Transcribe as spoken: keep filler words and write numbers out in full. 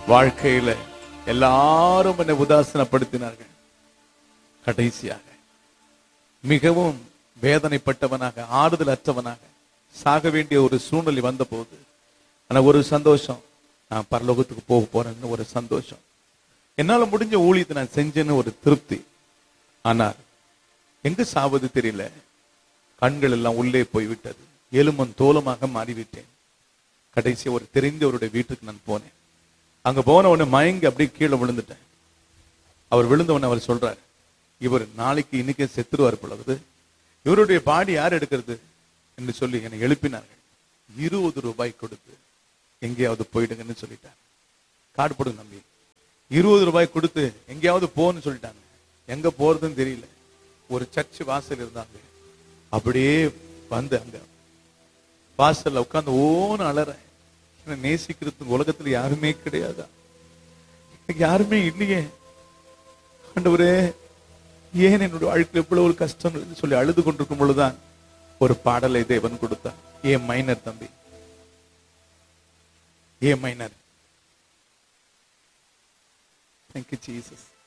வாழ்க்கையில எல்லாரும் என்னை உதாசீனப்படுத்தினார்கள். கடைசியாக மிகவும் வேதனைப்பட்டவனாக, ஆறுதல் அற்றவனாக சாக வேண்டிய ஒரு சூழ்நிலை வந்த போது, ஆனா ஒரு சந்தோஷம், நான் பரலோகத்துக்கு போக போறேன்னு ஒரு சந்தோஷம், என்னால முடிஞ்ச ஊழியத்தை நான் செஞ்சேன்னு ஒரு திருப்தி. ஆனால் எங்க சாவது தெரியல, கண்கள் எல்லாம் உள்ளே போய்விட்டது, எலும்பும் தோலுமாக மாறிவிட்டேன். கடைசி ஒரு தெரிந்தவருடைய வீட்டுக்கு நான் போனேன். அங்க போன உடனே மயங்கி அப்படியே கீழே விழுந்துட்டேன். அவர் விழுந்த உடனே அவர் சொல்றாரு, இவர் நாளைக்கு இன்னைக்கே செத்துருவார் பொழுது, இவருடைய பாடி யார் எடுக்கிறது என்று சொல்லி என்னை எழுப்பினார்கள். இருபது ரூபாய் கொடுத்து எங்கேயாவது போயிடுங்கன்னு சொல்லிட்டாங்க. கார்டு போடுங்க நம்பி. இருபது ரூபாய் கொடுத்து எங்கேயாவது போன்னு சொல்லிட்டாங்க. எங்க போறதுன்னு தெரியல. ஒரு சர்ச் வாசல் இருந்தாங்க. அப்படியே வந்து அங்க வாசல்ல உட்கார்ந்து ஓன்னு அலறேன். நேசிக்கிறதுக்கு உலகத்துல யாருமே கிடையாதா? யாருமே இல்லையே ஆண்டவரே, ஏன் என்னுடைய வாழ்க்கையில் எவ்வளவு ஒரு கஷ்டம் சொல்லி அழுது கொண்டிருக்கும் பொழுதுதான் ஒரு பாடலை தேவன் கொடுத்தான். ஏ மைனர் தம்பி, ஏ மைனர். Thank you, Jesus.